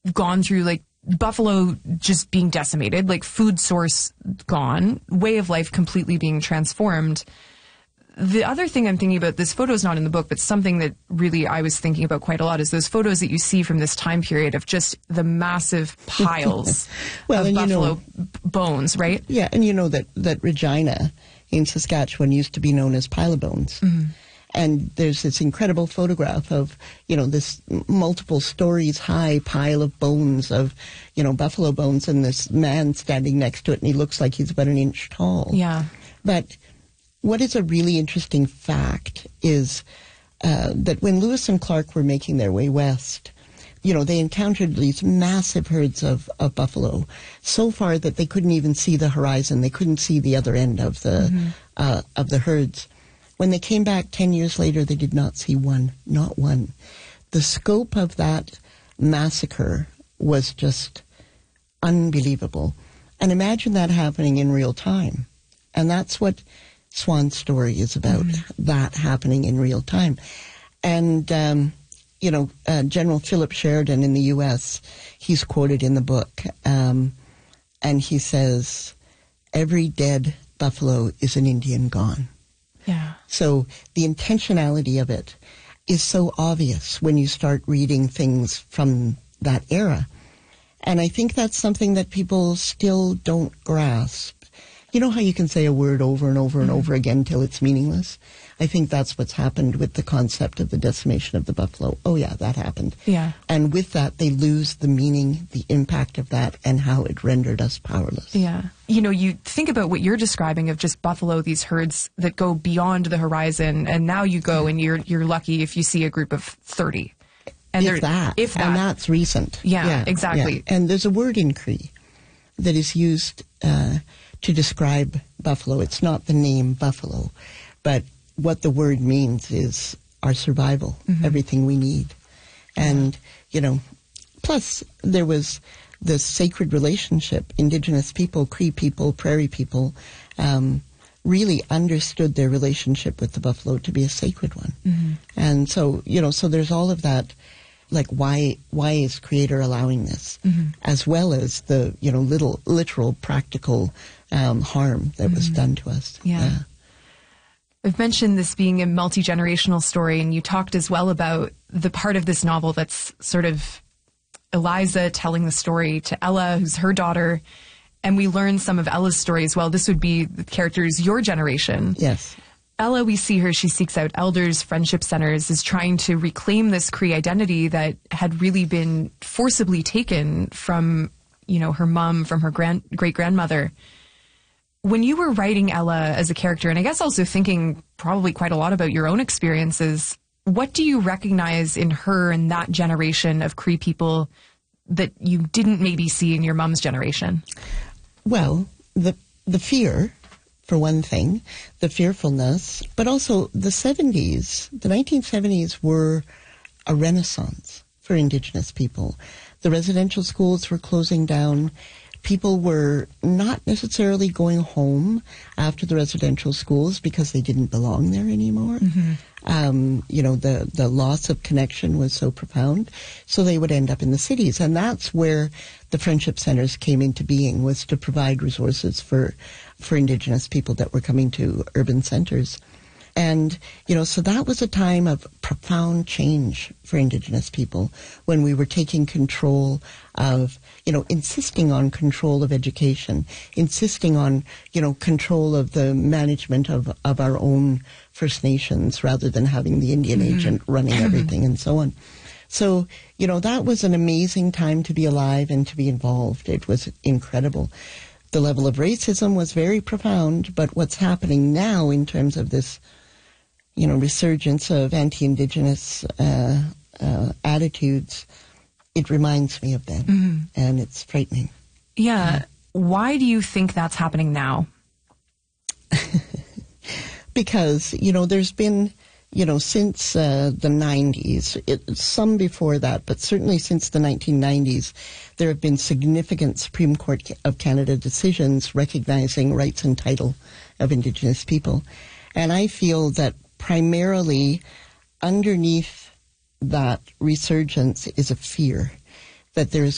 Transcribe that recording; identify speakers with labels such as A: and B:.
A: gone through like buffalo just being decimated, like food source gone, way of life completely being transformed. The other thing I'm thinking about, this photo is not in the book, but something that really I was thinking about quite a lot is those photos that you see from this time period of just the massive piles of buffalo bones, right?
B: Yeah, and you know that Regina in Saskatchewan used to be known as Pile of Bones. Mm-hmm. And there's this incredible photograph of, this multiple stories high pile of bones of, buffalo bones, and this man standing next to it, and he looks like he's about an inch tall.
A: Yeah.
B: But what is a really interesting fact is that when Lewis and Clark were making their way west, they encountered these massive herds of buffalo, so far that they couldn't even see the horizon. They couldn't see the other end of the herds. When they came back 10 years later, they did not see one, not one. The scope of that massacre was just unbelievable. And imagine that happening in real time. And that's what Swan's story is about, that happening in real time. And, General Philip Sheridan in the U.S., he's quoted in the book, and he says, every dead buffalo is an Indian gone.
A: Yeah.
B: So the intentionality of it is so obvious when you start reading things from that era. And I think that's something that people still don't grasp. You know how you can say a word over and over and over again till it's meaningless? I think that's what's happened with the concept of the decimation of the buffalo. Oh, yeah, that happened.
A: Yeah.
B: And with that, they lose the meaning, the impact of that, and how it rendered us powerless.
A: Yeah. You think about what you're describing of just buffalo, these herds that go beyond the horizon, and now you go and you're lucky if you see a group of 30. And
B: if that. And that's recent.
A: Yeah, exactly.
B: Yeah. And there's a word in Cree that is used to describe buffalo. It's not the name buffalo, but what the word means is our survival, everything we need. And, plus there was this sacred relationship. Indigenous people, Cree people, Prairie people, really understood their relationship with the buffalo to be a sacred one. And so, so there's all of that, like why is Creator allowing this, as well as the, literal, practical harm that was done to us.
A: Yeah. I've mentioned this being a multi-generational story, and you talked as well about the part of this novel that's sort of Eliza telling the story to Ella, who's her daughter, and we learn some of Ella's story as well. This would be the characters your generation.
B: Yes.
A: Ella, we see her, she seeks out elders, friendship centers, is trying to reclaim this Cree identity that had really been forcibly taken from, her mom, from her great-grandmother. When you were writing Ella as a character, and I guess also thinking probably quite a lot about your own experiences, what do you recognize in her and that generation of Cree people that you didn't maybe see in your mom's generation?
B: Well, the fear, for one thing, the fearfulness, but also the 1970s were a renaissance for Indigenous people. The residential schools were closing down. People were not necessarily going home after the residential schools because they didn't belong there anymore. The loss of connection was so profound, so they would end up in the cities. And that's where the friendship centers came into being, was to provide resources for Indigenous people that were coming to urban centers. And, so that was a time of profound change for Indigenous people when we were taking control of, insisting on control of education, insisting on, control of the management of our own First Nations rather than having the Indian agent running everything and so on. So, that was an amazing time to be alive and to be involved. It was incredible. The level of racism was very profound, but what's happening now in terms of this resurgence of anti-Indigenous attitudes, it reminds me of them, and it's frightening.
A: Yeah. Why do you think that's happening now?
B: Because, there's been, since the 90s, some before that, but certainly since the 1990s, there have been significant Supreme Court of Canada decisions recognizing rights and title of Indigenous people. And I feel that primarily underneath that resurgence is a fear that there's